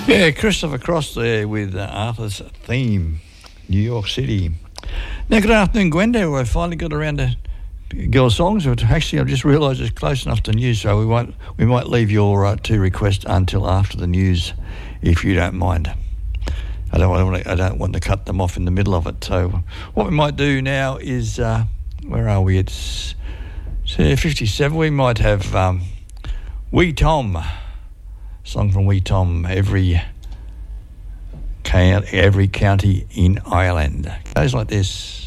Yeah, Christopher Cross there with Arthur's Theme, New York City. Now, good afternoon, Gwenda. We've finally got around to girl songs. Actually, I've just realised it's close enough to news, so we might leave your two requests until after the news, if you don't mind. I don't want to cut them off in the middle of it. So what we might do now is, where are we? It's 57. We might have Wee Tom. Song from Wee Tom, every county in Ireland. Goes like this.